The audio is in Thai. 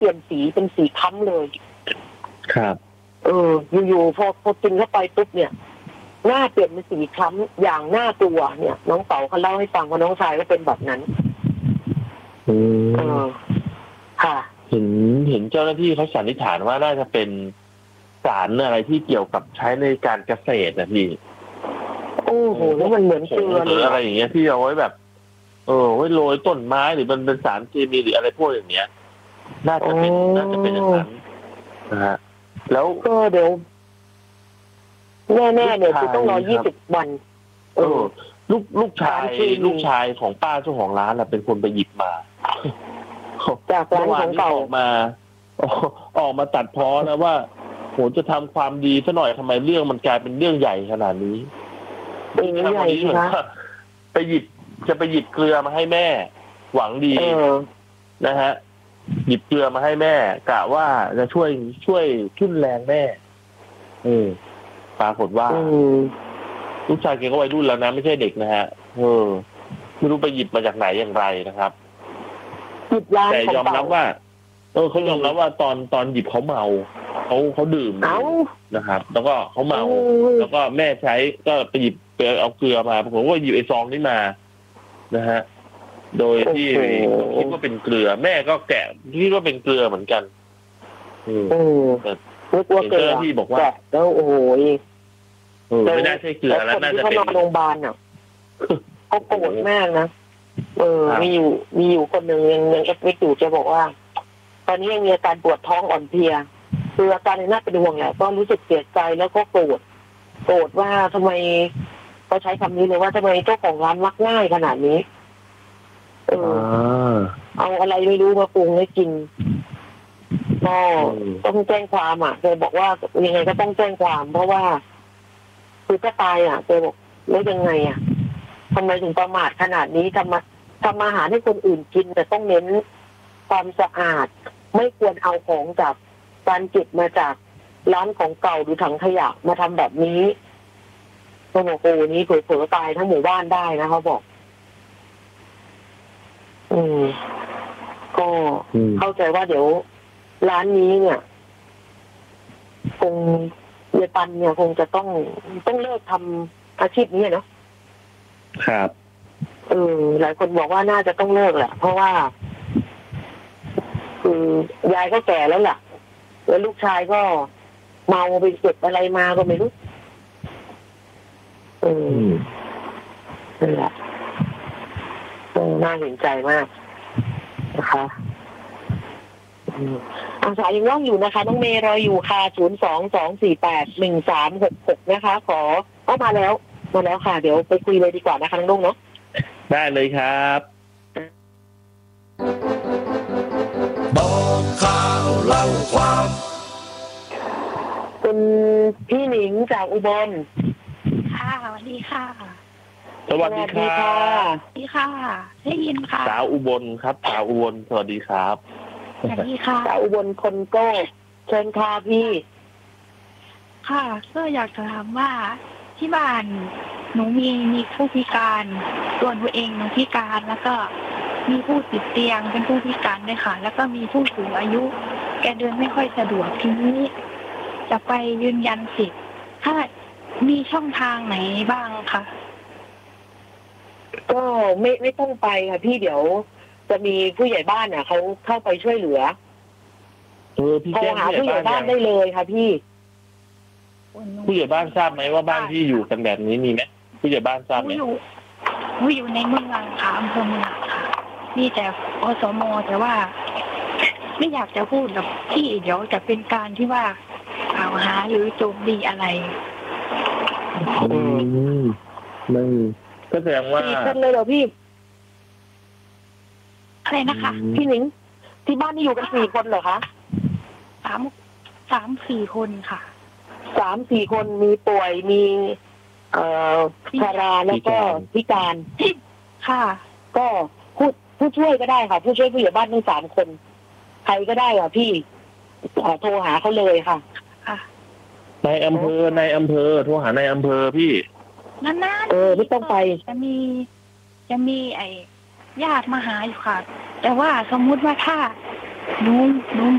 ปลี่ยนสีเป็นสีค้ำเลยครับอยู่ๆพอกินเข้าไปปุ๊บเนี่ยหน้าเปลี่ยนเป็นสีคล้ำอย่างน่ากลัวเนี่ยน้องเต๋าเขาเล่าให้ฟังว่าน้องชายก็เป็นแบบนั้นค่ะเห็นเจ้าหน้าที่เขาสันนิษฐานว่าน่าจะเป็นสารอะไรที่เกี่ยวกับใช้ในการเกษตรนะพี่โอ้โหแล้วมันเหมือนเกลือหรืออะไรอย่างเงี้ยที่เอาไว้แบบไว้โรยต้นไม้หรือมันเป็นสารเคมีหรืออะไรพวกอย่างเงี้ยน่าจะเป็นอย่างนั้นนะฮะแล้วก็เดี๋ยวแน่ๆเนี่ยคือต้องรอ20 วันลูกชายของป้าเจ้าของร้านเป็นคนไปหยิบมาจากร้านของเก่าออกมาตัดพ้อนะว่าโหจะทำความดีซะหน่อยทำไมเรื่องมันกลายเป็นเรื่องใหญ่ขนาดนี้ใหญ่นะไปหยิบเกลือมาให้แม่หวังดีนะฮะหยิบเกลือมาให้แม่กะว่าจะช่วยทุ่นแรงแม่ปรากฏว่าลูกชายแกก็วัยรุ่นแล้วนะไม่ใช่เด็กนะฮะไม่รู้ไปหยิบมาจากไหนอย่างไรนะครับแต่ยอมรับว่าเขายอมรับว่าตอนหยิบเขาเมาเขาดื่มนะครับ แล้วก็เขาเมาแล้วก็แม่ใช้ก็ไปหยิบไปเอาเกลือมาผมก็หยิบไอ้ซองนี้มานะฮะโดยที่คิดว่าเป็นเกลือแม่ก็แกะคิดว่าเป็นเกลือเหมือนกันแต่เจ้าหน้าที่บอกว่าแล้วโอ้โหไม่น่าใช่เกลือแล้วน่าจะเป็นโรงพยาบาลเขาโกรธมากนะมีอยู่คนหนึ่งยังไม่อยู่จะบอกว่าตอนนี้ยังมีอาการปวดท้องอ่อนเพลียคืออาการน่าเป็นห่วงแหละก็รู้สึกเสียใจแล้วก็โกรธว่าทำไมก็ใช้คำนี้เลยว่าทำไมเจ้าของร้านมักง่ายขนาดนี้เอาอะไรไม่รู้มาปรุงให้กินก็ต้องแจ้งความเธอบอกว่ายังไงก็ต้องแจ้งความเพราะว่าคือก็ตายเธอบอกแล้วยังไงทำไมถึงประมาทขนาดนี้ทำอาหารให้คนอื่นกินแต่ต้องเน้นความสะอาดไม่ควรเอาของจากการเก็บมาจากร้านของเก่าหรือถังขยะมาทำแบบนี้โอ้โหนี้เผลอๆตายทั้งหมู่บ้านได้นะเขาบอกก็เข้าใจว่าเดี๋ยวร้านนี้เนี่ยคงเยปันเนี่ยคงจะต้องเลิกทำอาชีพนี้เนาะครับหลายคนบอกว่าน่าจะต้องเลิกแหละเพราะว่ายายก็แก่แล้วล่ะแล้วลูกชายก็เมาไปเก็บอะไรมาก็ไม่รู้นั่นแหละน่าเห็นใจมากนะคะสายยังว่างอยู่นะคะน้องเมย์รออยู่ค่ะ022481366นะคะขอเข้ามาแล้วค่ะเดี๋ยวไปคุยเลยดีกว่านะคะน้องลุงเนาะได้เลยครับบอกข่าวเล่าความคุณพี่หนิงจากอุบลค่ะสวัสดีค่ะสวัสดีค่ะสวัสดีค่ะได้ยินค่ะสาวอุบลครับสาวอุบลสวัสดีครับสวัสดีค่ะสาวอุบลคนโก้เชิญค่ะพี่ค่ะก็อยากจะถามว่าที่บ้านหนูมีผู้พิการส่วนตัวเองหนูพิการแล้วก็มีผู้ติดเตียงเป็นผู้พิการด้วยค่ะแล้วก็มีผู้สูงอายุแกเดินไม่ค่อยสะดวกทีนี้จะไปยืนยันสิทธิ์ถ้ามีช่องทางไหนบ้างคะก็ไม่ต้องไปค่ะพี่เดี๋ยวจะมีผู้ใหญ่บ้านเขาเข้าไปช่วยเหลือพี่โทรหาผู้ใหญ่บ้านได้เลยค่ะพี่ผู้ใหญ่บ้านทราบไหมว่าบ้านที่อยู่กันแบบนี้มีไหมผู้ใหญ่บ้านทราบไหมอยู่ในเมืองค่ะอำเภอเมืองค่ะมีแต่อสม.แต่ว่าไม่อยากจะพูดกับพี่เดี๋ยวจะเป็นการที่ว่ากล่าวหาหรือโจมตีอะไรไม่ก็แสดงว่า 4 คนเลยเหรอพี่อะไรนะคะพี่หนิงที่บ้านนี่อยู่กัน4 คนเหรอคะ 3-4 คนค่ะ 3-4 คนมีป่วยมีชราแล้วก็พิการค่ะก็ผู้ช่วยก็ได้ค่ะผู้ช่วยผู้ใหญ่บ้านทั้ง3 คนใครก็ได้พี่โทรหาเขาเลยค่ะในอำเภอโทรหาในอำเภอพี่นั่นไม่ต้องไปจะมีญาติมาหาอยู่ค่ะแต่ว่าสมมุติว่าถ้าหนู